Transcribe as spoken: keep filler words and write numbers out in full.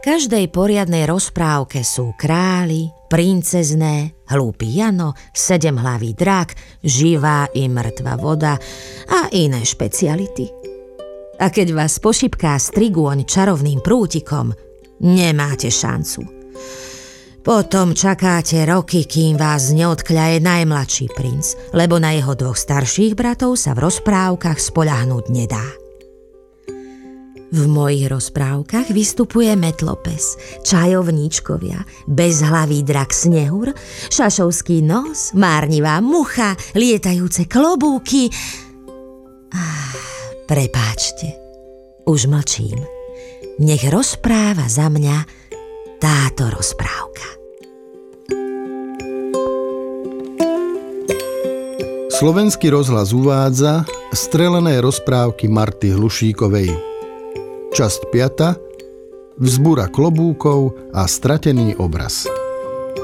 každej poriadnej rozprávke sú králi, princezné, hlúpy Jano, sedemhlavý drak, živá i mŕtva voda a iné špeciality. A keď vás pošipká strigôň čarovným prútikom, nemáte šancu. Potom čakáte roky, kým vás neodkľaje najmladší princ, lebo na jeho dvoch starších bratov sa v rozprávkach spoľahnúť nedá. V mojich rozprávkach vystupuje metlopes, čajovníčkovia, bezhlavý drak Snehur, šašovský nos, márnivá mucha, lietajúce klobúky. Ah, prepáčte, už mlčím. Nech rozpráva za mňa táto rozprávka. Slovenský rozhlas uvádza strelené rozprávky Marty Hlušíkovej. Časť piata. Vzbúra klobúkov a stratený obraz.